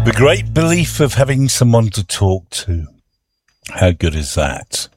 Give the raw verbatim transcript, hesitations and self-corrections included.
The great belief of having someone to talk to. How good is that?